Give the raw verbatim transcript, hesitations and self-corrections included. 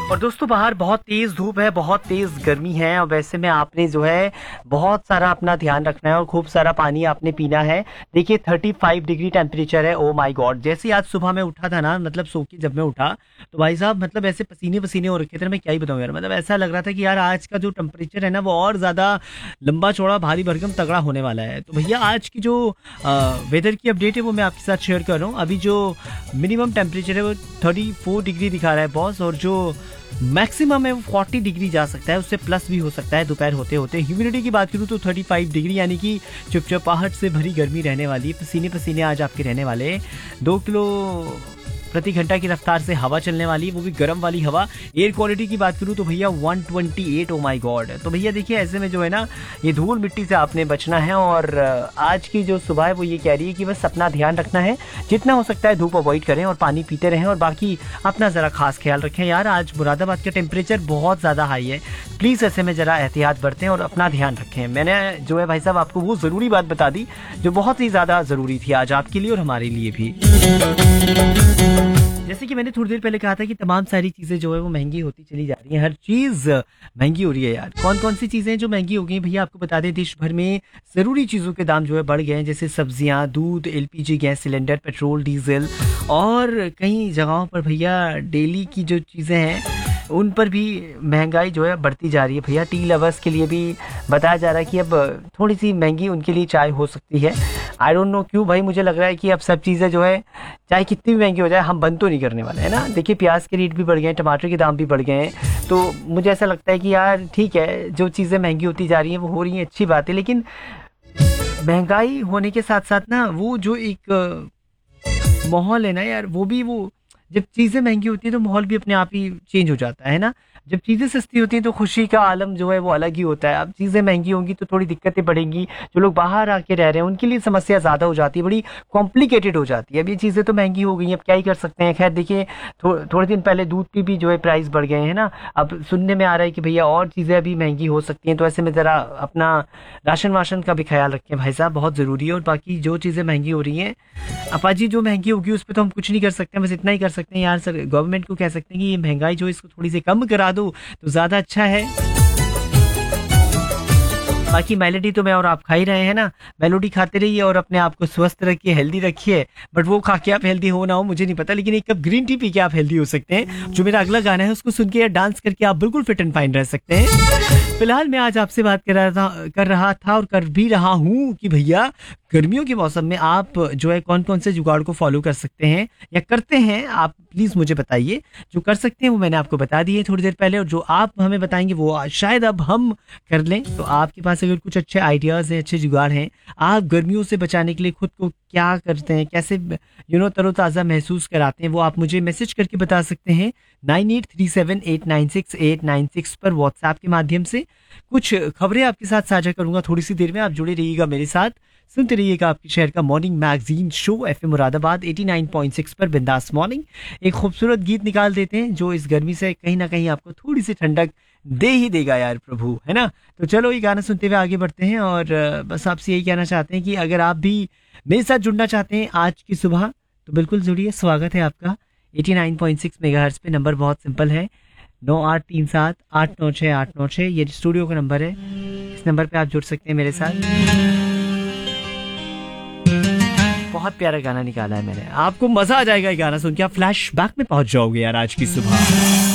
और दोस्तों बाहर बहुत तेज धूप है, बहुत तेज गर्मी है और वैसे में आपने जो है बहुत सारा अपना ध्यान रखना है और खूब सारा पानी आपने पीना है। देखिए पैंतीस डिग्री टेम्परेचर है। ओ माय गॉड, जैसे आज सुबह में उठा था ना, मतलब सो के जब मैं उठा तो भाई साहब मतलब ऐसे पसीने पसीने हो रखे थे, मैं क्या ही बताऊं यार। मतलब ऐसा लग रहा था कि यार आज का जो टेम्परेचर है ना वो और ज्यादा लंबा चौड़ा भारी भरकम तगड़ा होने वाला है। तो भैया आज की जो वेदर की अपडेट है वो मैं आपके साथ शेयर कर रहा हूँ। अभी जो मिनिमम टेम्परेचर है वो थर्टी फोर डिग्री दिखा रहा है बॉस, और जो मैक्सिमम है वो चालीस डिग्री जा सकता है, उससे प्लस भी हो सकता है दोपहर होते होते। ह्यूमिडिटी की बात करूँ तो पैंतीस डिग्री, यानी कि चिपचिपाहट से भरी गर्मी रहने वाली है। पसीने पसीने आज आपके रहने वाले हैं। दो किलो प्रति घंटा की रफ्तार से हवा चलने वाली है, वो भी गर्म वाली हवा। एयर क्वालिटी की बात करूँ तो भैया एक सौ अट्ठाईस, ओ माय गॉड। तो भैया देखिए ऐसे में जो है ना ये धूल मिट्टी से आपने बचना है। और आज की जो सुबह है वो ये कह रही है कि बस अपना ध्यान रखना है, जितना हो सकता है धूप अवॉइड करें और पानी पीते रहें, और बाकी अपना ज़रा खास ख्याल रखें। यार आज मुरादाबाद का टेम्परेचर बहुत ज़्यादा हाई है, प्लीज़ ऐसे में ज़रा एहतियात बरतें और अपना ध्यान रखें। मैंने जो है भाई साहब आपको वो ज़रूरी बात बता दी जो बहुत ही ज़्यादा ज़रूरी थी आज आपके लिए और हमारे लिए भी। जैसे कि मैंने थोड़ी देर पहले कहा था कि तमाम सारी चीजें जो है वो महंगी होती चली जा रही हैं, हर चीज महंगी हो रही है यार। कौन कौन सी चीजें जो महंगी हो गई भैया आपको बता दें। देश भर में जरूरी चीजों के दाम जो है बढ़ गए हैं, जैसे सब्जियां, दूध, LPG gas cylinder, petrol, diesel, और कई जगहों पर भैया डेली की जो चीजें हैं उन पर भी महंगाई जो है बढ़ती जा रही है। भैया टी लवर्स के लिए भी बताया जा रहा है कि अब थोड़ी सी महंगी उनके लिए चाय हो सकती है। आई डोंट नो क्यों भाई, मुझे लग रहा है कि अब सब चीज़ें जो है चाहे कितनी भी महंगी हो जाए हम बंद तो नहीं करने वाले हैं ना। देखिए प्याज के रेट भी बढ़ गए हैं, टमाटर के दाम भी बढ़ गए हैं, तो मुझे ऐसा लगता है कि यार ठीक है जो चीज़ें महंगी होती जा रही हैं वो हो रही हैं, अच्छी बात है। लेकिन महंगाई होने के साथ साथ ना वो जो एक माहौल है ना यार, वो भी वो जब चीज़ें महंगी होती है तो माहौल भी अपने आप ही चेंज हो जाता है ना। जब चीज़ें सस्ती होती हैं तो खुशी का आलम जो है वो अलग ही होता है। अब चीज़ें महंगी होंगी तो थोड़ी दिक्कतें बढ़ेंगी, जो लोग बाहर आके रह रहे हैं उनके लिए समस्या ज़्यादा हो जाती है, बड़ी कॉम्प्लिकेटेड हो जाती है। अब ये चीज़ें तो महंगी हो गई हैं, अब क्या ही कर सकते हैं। खैर देखिए थो, थोड़े दिन पहले दूध की भी जो है प्राइस बढ़ गए हैं ना, अब सुनने में आ रहा है कि भैया और चीज़ें अभी महंगी हो सकती हैं। तो ऐसे में ज़रा अपना राशन वाशन का भी ख्याल रखें भाई साहब, बहुत ज़रूरी है। और बाकी जो चीज़ें महंगी हो रही हैं अपाजी, जो महंगी होगी उस पर तो हम कुछ नहीं कर सकते, बस इतना ही कर सकते हैं यार सर, गवर्नमेंट को कह सकते हैं कि ये महंगाई जो इसको थोड़ी सी कम करा दो तो ज़्यादा अच्छा है। बाकी मेलोडी तो मैं और आप खा ही रहे हैं ना, मेलोडी खाते रहिए और अपने आप को स्वस्थ रखिए, हेल्दी रखिए। बट वो खा के आप हेल्दी हो ना हो मुझे नहीं पता, लेकिन एक कप ग्रीन टी पी के आप हेल्दी हो सकते हैं। जो मेरा अगला गाना है उसको सुन के या डांस करके आप बिल्कुल फिट एंड फाइन रह सकते हैं। फिलहाल मैं आज आपसे बात कर रहा था कर रहा था और कर भी रहा हूँ कि भैया गर्मियों के मौसम में आप जो है कौन कौन से जुगाड़ को फॉलो कर सकते हैं या करते हैं, आप प्लीज़ मुझे बताइए। जो कर सकते हैं वो मैंने आपको बता दिए थोड़ी देर पहले, और जो आप हमें बताएंगे वो शायद अब हम कर लें। तो आपके पास अगर कुछ अच्छे आइडियाज़ हैं, अच्छे जुगाड़ हैं, आप गर्मियों से बचाने के लिए खुद को क्या करते हैं, कैसे यू नो तरोताज़ा महसूस कराते हैं, वो आप मुझे मैसेज करके बता सकते हैं nine eight three seven eight nine six eight nine six पर व्हाट्सएप के माध्यम से। कुछ खबरें आपके साथ साझा करूंगा थोड़ी सी देर में, आप जुड़े रहिएगा मेरे साथ, सुनते रहिएगा आपके शहर का morning magazine show FM Moradabad eighty nine point six पर बिंदास मॉर्निंग। एक खूबसूरत गीत निकाल देते हैं जो इस गर्मी से कहीं ना कहीं आपको थोड़ी सी ठंडक दे ही देगा यार प्रभु, है ना। तो चलो ये गाना सुनते हुए आगे बढ़ते हैं, और बस आपसे यही कहना चाहते हैं कि अगर आप भी मेरे साथ जुड़ना चाहते हैं आज की सुबह तो बिल्कुल जुड़िए। स्वागत है आपका eighty nine point six megahertz पे। नंबर बहुत सिंपल है, नौ आठ तीन सात आठ नौ छः आठ नौ छः, ये स्टूडियो का नंबर है। इस नंबर पे आप जुड़ सकते हैं मेरे साथ। बहुत प्यारा गाना निकाला है मैंने, आपको मजा आ जाएगा ये गाना सुन के, आप फ्लैशबैक में पहुंच जाओगे यार आज की सुबह।